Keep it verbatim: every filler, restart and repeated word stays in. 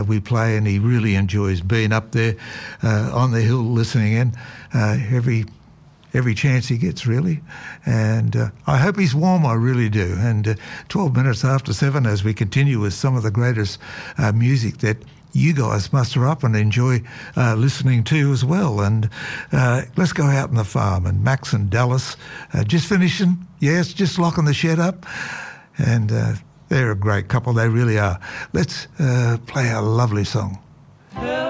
we play, and he really enjoys being up there uh, on the hill listening in uh, every every chance he gets, really. And uh, I hope he's warm, I really do. And uh, twelve minutes after seven, as we continue with some of the greatest uh, music that you guys muster up and enjoy uh, listening to as well. And uh, let's go out on the farm. And Max and Dallas uh, just finishing, yes, just locking the shed up. And uh, they're a great couple, they really are. Let's uh, play a lovely song.